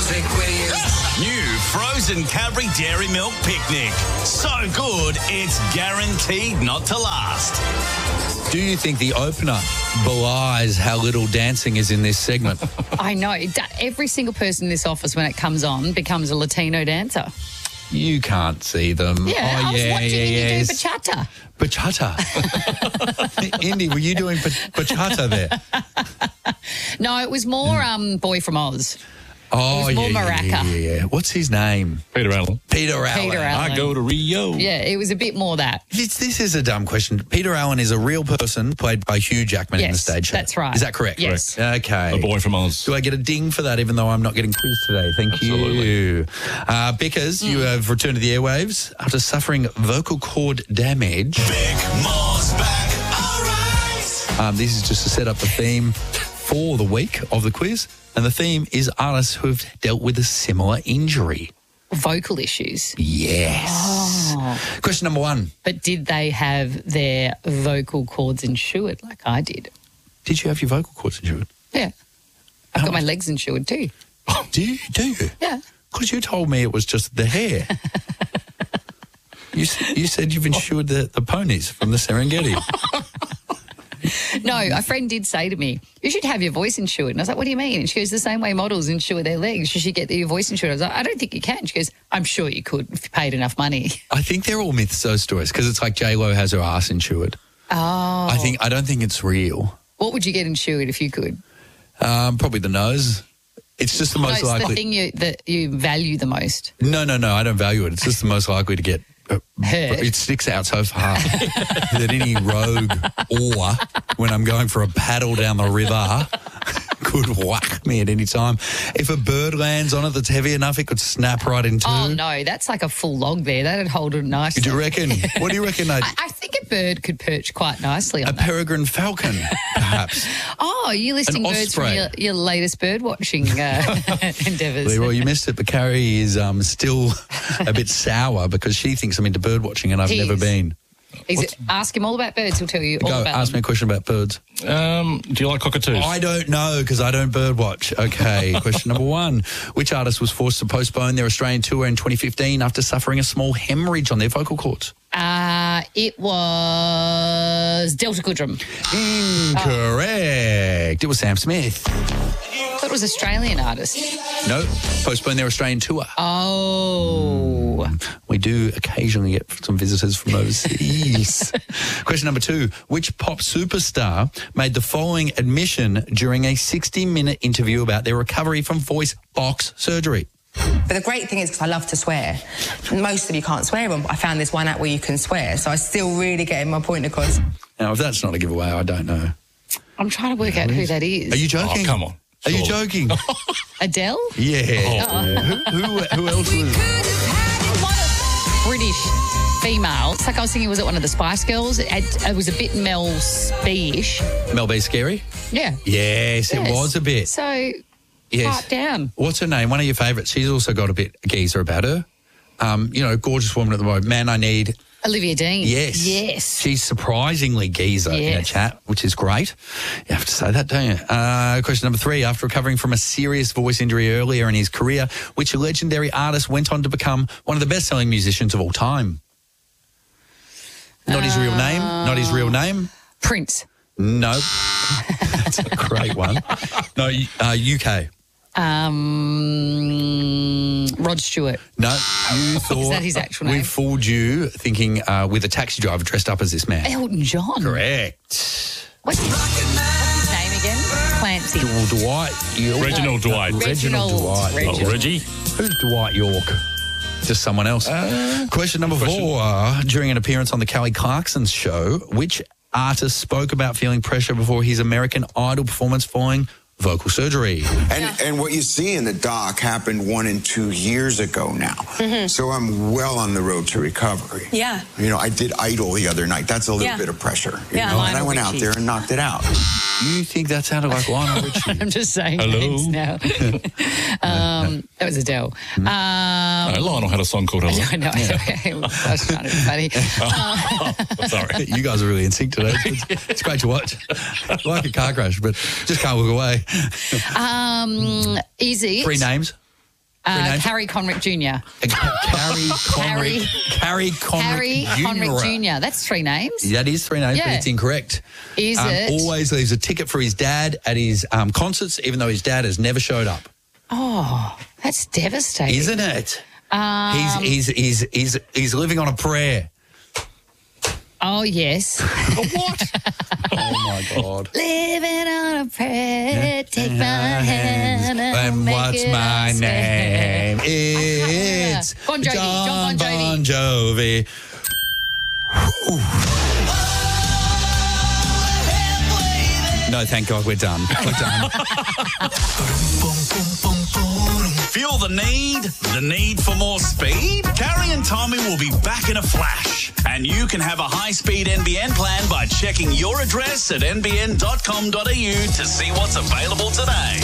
frozen quiz. New frozen Cadbury Dairy Milk Picnic. So good, it's guaranteed not to last. Do you think the opener belies how little dancing is in this segment? I know. Every single person in this office, when it comes on, becomes a Latino dancer. You can't see them. Yeah, I was watching you do bachata. Bachata. Indy, were you doing bachata there? No, it was more Boy from Oz. Oh, it was more yeah. maraca. What's his name? Peter Allen. Peter Allen. I go to Rio. Yeah, it was a bit more that. This is a dumb question. Peter Allen is a real person played by Hugh Jackman in the stage show. That's right. Is that correct? Yes. Okay. The boy from Oz. Do I get a ding for that even though I'm not getting quizzed today? Thank you. Because you have returned to the airwaves after suffering vocal cord damage. Big Mo's back, all right. This is just to set up the theme for the week of the quiz. And the theme is artists who have dealt with a similar injury. Vocal issues. Yes. Oh. Question number one. But did they have their vocal cords insured like I did? Did you have your vocal cords insured? Yeah. I've got my legs insured too. Do you? Yeah. Because you told me it was just the hair. You said you've insured the ponies from the Serengeti. No, a friend did say to me, you should have your voice insured. And I was like, what do you mean? And she goes, the same way models insure their legs. You should get your voice insured. I was like, I don't think you can. She goes, I'm sure you could if you paid enough money. I think they're all myths, those stories, because it's like J-Lo has her ass insured. Oh. I don't think it's real. What would you get insured if you could? Probably the nose. It's just the most it's likely. the thing that you value the most. No, I don't value it. It's just the most likely to get hurt. It sticks out so far that any rogue or when I'm going for a paddle down the river could whack me at any time. If a bird lands on it that's heavy enough, it could snap right in two. Oh, no, that's like a full log there. That'd hold it nicely. Do you reckon? What do you reckon? I think a bird could perch quite nicely on a that. peregrine falcon, perhaps. Oh, you're listing birds from your latest bird watching endeavours. Leroy, you missed it, but Carrie is still a bit sour because she thinks I'm into bird watching and I've never been. Ask him all about birds. He'll tell you all about ask them. me a question about birds. Do you like cockatoos? I don't know because I don't bird watch. Okay, question number one. Which artist was forced to postpone their Australian tour in 2015 after suffering a small hemorrhage on their vocal cords? It was Delta Goodrum. Incorrect. It was Sam Smith. I thought it was an Australian artist. No, postponed their Australian tour. Oh. We do occasionally get some visitors from overseas. Question number two. Which pop superstar made the following admission during a 60-minute interview about their recovery from voice box surgery? But the great thing is, because I love to swear, most of you can't swear on, but I found this one app where you can swear, so I still really getting my point across. Now, if that's not a giveaway, I don't know. I'm trying to work out who that is. Are you joking? Oh, come on. Are you joking? Adele? Yeah. Who else was? British female. It's like I was thinking, was it one of the Spice Girls? It was a bit Mel B-ish. Mel B Scary? Yeah. Yes, it was a bit. So, Yes. pipe down. What's her name? One of your favourites. She's also got a bit geezer about her. Gorgeous woman at the moment. Man, I need. Olivia Dean. Yes. Yes. She's surprisingly geezer in a chat, which is great. You have to say that, don't you? Question number three. After recovering from a serious voice injury earlier in his career, which legendary artist went on to become one of the best-selling musicians of all time? Not his real name. Not his real name. Prince. No. That's a great one. No, UK. Rod Stewart. No, you thought Is that his actual name? we fooled you thinking with a taxi driver dressed up as this man. Elton John. Correct. What's his name again? Clancy. Dwight York. Reginald Dwight. Reginald Dwight. Oh, Reggie. Who's Dwight York? Just someone else. Question number four. During an appearance on the Kelly Clarkson show, which artist spoke about feeling pressure before his American Idol performance following vocal surgery? And what you see in the doc happened 1 and 2 years ago now. Mm-hmm. So I'm well on the road to recovery. Yeah. You know, I did Idol the other night. That's a little bit of pressure. You know? And I went out there and knocked it out. You think that sounded like Lionel Richie? I'm just saying Hello? names now. That was Adele. Lionel had a song called Hello. I know. It was kind of funny. Sorry. You guys are really in sync today. It's great to watch. Like a car crash, but just can't look away. Is it? 3 names. Harry Conrick Jr. Harry Conrick Jr. That's 3 names. That is 3 names, Yeah. but it's incorrect. Is it? Always leaves a ticket for his dad at his concerts, even though his dad has never showed up. Oh, that's devastating. Isn't it? He's living on a prayer. Oh, yes. What? Oh, my God. Living on a prayer, take my hand And make what's it my I swear. name? It's Bon Jovi. John Bon Jovi. No, thank God, we're done. We're done. Feel the need for more speed? Carrie and Tommy will be back in a flash. And you can have a high-speed NBN plan by checking your address at nbn.com.au to see what's available today.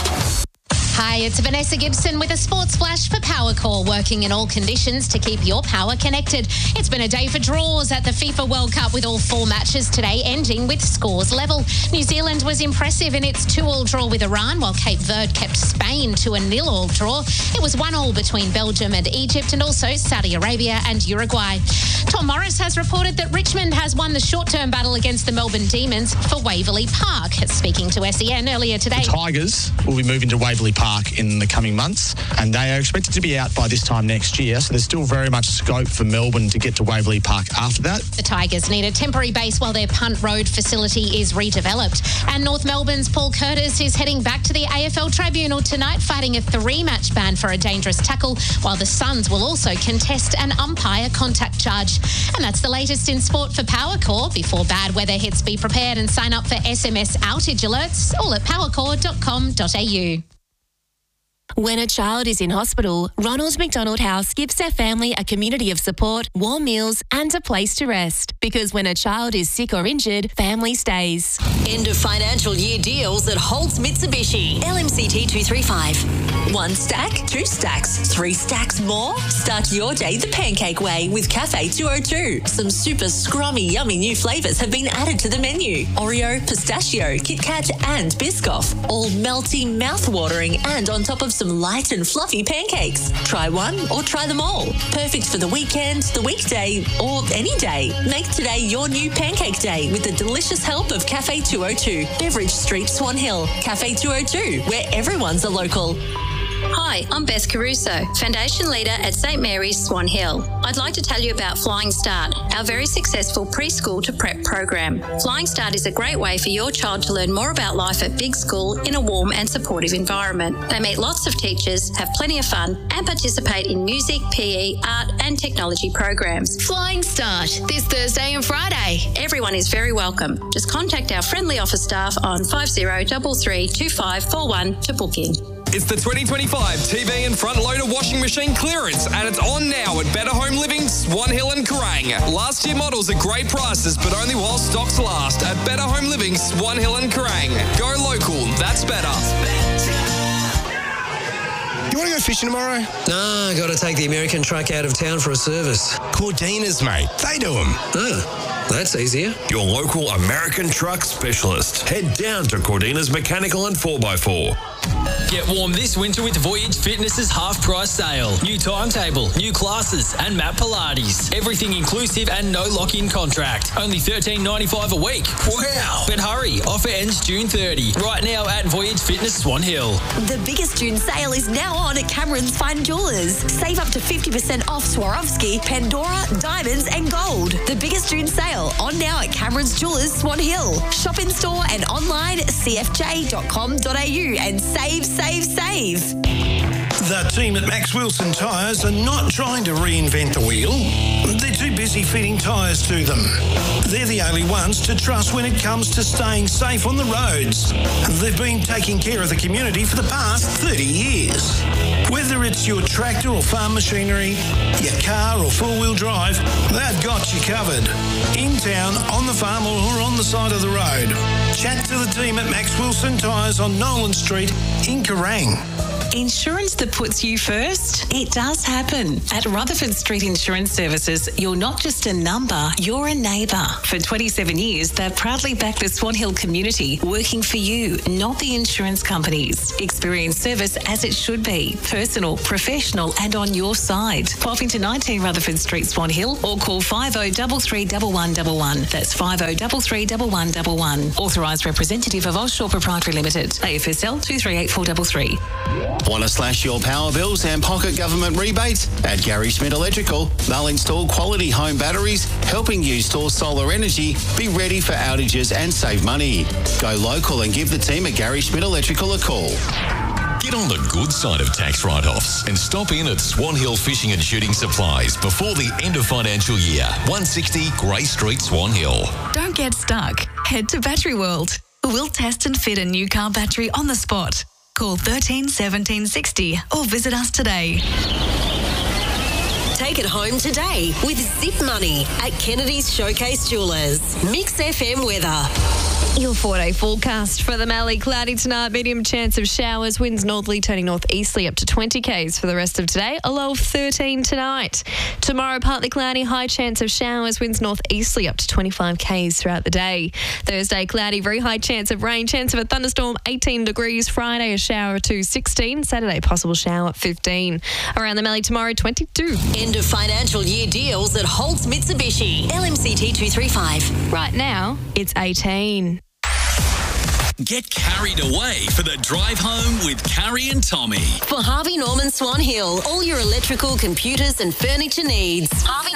Hi, it's Vanessa Gibson with a sports flash for PowerCore, working in all conditions to keep your power connected. It's been a day for draws at the FIFA World Cup with all 4 matches today ending with scores level. New Zealand was impressive in its 2-2 draw with Iran, while Cape Verde kept Spain to a 0-0 draw. It was 1-1 between Belgium and Egypt, and also Saudi Arabia and Uruguay. Tom Morris has reported that Richmond has won the short-term battle against the Melbourne Demons for Waverley Park. Speaking to SEN earlier today, the Tigers will be moving to Waverley Park in the coming months, and they are expected to be out by this time next year, so there's still very much scope for Melbourne to get to Waverley Park after that. The Tigers need a temporary base while their Punt Road facility is redeveloped. And North Melbourne's Paul Curtis is heading back to the AFL Tribunal tonight, fighting a 3-match ban for a dangerous tackle, while the Suns will also contest an umpire contact charge. And that's the latest in sport for PowerCore. Before bad weather hits, be prepared and sign up for SMS outage alerts, all at powercore.com.au. When a child is in hospital, Ronald McDonald House gives their family a community of support, warm meals and a place to rest. Because when a child is sick or injured, family stays. End of financial year deals at Holtz Mitsubishi. LMCT 235. 1 stack, 2 stacks, 3 stacks more? Start your day the pancake way with Cafe 202. Some super scrummy, yummy new flavours have been added to the menu. Oreo, pistachio, Kit Kat and Biscoff. All melty, mouth-watering and on top of some light and fluffy pancakes. Try one or try them all. Perfect for the weekend, the weekday, or any day. Make today your new pancake day with the delicious help of Cafe 202, Beveridge Street, Swan Hill. Cafe 202, where everyone's a local. Hi, I'm Beth Caruso, Foundation Leader at St Mary's Swan Hill. I'd like to tell you about Flying Start, our very successful preschool to prep program. Flying Start is a great way for your child to learn more about life at big school in a warm and supportive environment. They meet lots of teachers, have plenty of fun, and participate in music, PE, art, and technology programs. Flying Start, this Thursday and Friday. Everyone is very welcome. Just contact our friendly office staff on 5033 2541 to book in. It's the 2025 TV and front loader washing machine clearance, and it's on now at Better Home Living, Swan Hill and Kerrang. Last year models at great prices, but only while stocks last at Better Home Living, Swan Hill and Kerrang. Go local, that's better. You want to go fishing tomorrow? No, got to take the American truck out of town for a service. Cordina's, mate. They do them. Oh, that's easier. Your local American truck specialist. Head down to Cordina's Mechanical and 4x4. Get warm this winter with Voyage Fitness's half-price sale. New timetable, new classes and Mat Pilates. Everything inclusive and no lock-in contract. Only $13.95 a week. Wow! But hurry, offer ends June 30. Right now at Voyage Fitness Swan Hill. The biggest June sale is now on at Cameron's Fine Jewellers. Save up to 50% off Swarovski, Pandora, diamonds and gold. The biggest June sale on now at Cameron's Jewellers Swan Hill. Shop in store and online at cfj.com.au and save. The team at Max Wilson Tyres are not trying to reinvent the wheel. They're too busy feeding tyres to them. They're the only ones to trust when it comes to staying safe on the roads. They've been taking care of the community for the past 30 years. Whether it's your tractor or farm machinery, your car or four-wheel drive, they've got you covered. In town, on the farm or on the side of the road. Chat to the team at Max Wilson Tyres on Nolan Street in Kerrang. Insurance that puts you first? It does happen. At Rutherford Street Insurance Services, you're not just a number, you're a neighbour. For 27 years, they've proudly backed the Swan Hill community, working for you, not the insurance companies. Experience service as it should be. Personal, professional and on your side. Pop into 19 Rutherford Street, Swan Hill or call 5033 1111. That's 5033 1111. Authorised representative of Offshore Proprietary Limited. AFSL 238433. Want to slash your power bills and pocket government rebates? At Gary Schmidt Electrical, they'll install quality home batteries, helping you store solar energy, be ready for outages and save money. Go local and give the team at Gary Schmidt Electrical a call. Get on the good side of tax write-offs and stop in at Swan Hill Fishing and Shooting Supplies before the end of financial year. 160 Grey Street, Swan Hill. Don't get stuck. Head to Battery World. We'll test and fit a new car battery on the spot. Call 13 17 60 or visit us today. Take it home today with Zip Money at Kennedy's Showcase Jewelers. Mix FM weather. Your 4-day forecast for the Mallee. Cloudy tonight, medium chance of showers, winds northerly turning northeasterly up to 20 k's for the rest of today, a low of 13 tonight. Tomorrow, partly cloudy, high chance of showers, winds northeasterly up to 25 k's throughout the day. Thursday, cloudy, very high chance of rain, chance of a thunderstorm, 18 degrees. Friday, a shower to 16. Saturday, possible shower at 15. Around the Mallee tomorrow, 22. End of financial year deals at Holtz Mitsubishi. LMCT 235. Right now, it's 18. Get carried away for the drive home with Carrie and Tommy. For Harvey Norman Swan Hill, all your electrical, computers and furniture needs. Harvey